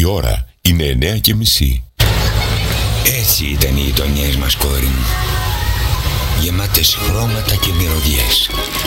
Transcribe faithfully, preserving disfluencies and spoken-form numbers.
Η ώρα είναι εννέα και μισή. Έτσι ήταν οι γειτονιές μας, κόρη μου. Γεμάτες χρώματα και μυρωδιές.